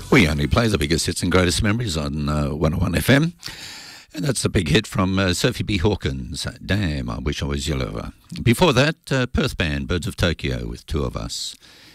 We only play the biggest hits and greatest memories on 101 FM. And that's the big hit from Sophie B. Hawkins, Damn, I Wish I Was Your Lover. Before that, Perth band, Birds of Tokyo with Two of Us.